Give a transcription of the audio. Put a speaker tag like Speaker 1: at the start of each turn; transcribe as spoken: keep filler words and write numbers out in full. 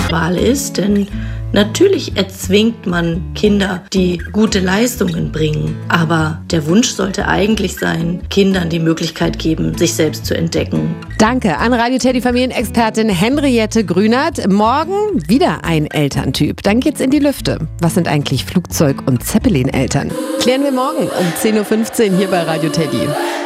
Speaker 1: Wahl ist, denn natürlich erzwingt man Kinder, die gute Leistungen bringen. Aber der Wunsch sollte eigentlich sein, Kindern die Möglichkeit geben, sich selbst zu entdecken.
Speaker 2: Danke an Radio Teddy Familienexpertin Henriette Grünert. Morgen wieder ein Elterntyp. Dann geht's in die Lüfte. Was sind eigentlich Flugzeug- und Zeppelin-Eltern? Klären wir morgen um zehn Uhr fünfzehn hier bei Radio Teddy.